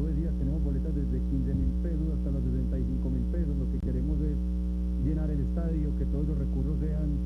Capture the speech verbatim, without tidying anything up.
decías, tenemos boletas desde quince mil pesos hasta los sesenta y cinco mil pesos. Lo que queremos es llenar el estadio, que todos los recursos sean